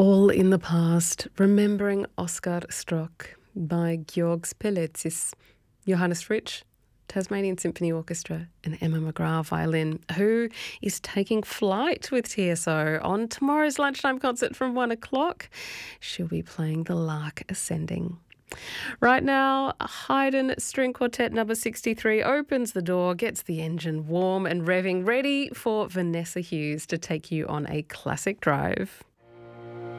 All in the Past, Remembering Oskar Strock by Georgs Peletsis, Johannes Fritsch, Tasmanian Symphony Orchestra, and Emma McGrath violin, who is taking flight with TSO on tomorrow's lunchtime concert from 1 o'clock. She'll be playing The Lark Ascending. Right now, Haydn String Quartet number 63 opens the door, gets the engine warm and revving, ready for Vanessa Hughes to take you on a classic drive.